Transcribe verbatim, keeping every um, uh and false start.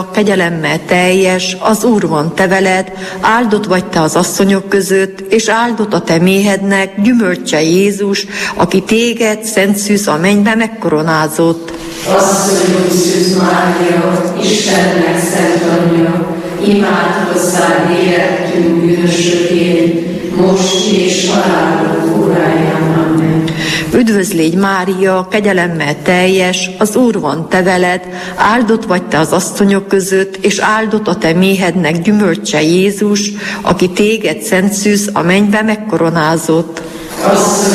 Kegyelemmel teljes, az Úr van te veled, áldott vagy te az asszonyok között, és áldott a te méhednek gyümölcse Jézus, aki téged, szent szűz a mennybe megkoronázott. Asszonyunk Szűz Mária, Istennek szent anyja, imádkozzál érettünk bűnösökért, most és halálunk óráján. Amen. Üdvözl légy Mária, kegyelemmel teljes, az Úr van te veled, áldott vagy te az asszonyok között, és áldott a te méhednek gyümölcse Jézus, aki téged, szent szűz a mennybe megkoronázott. Asszony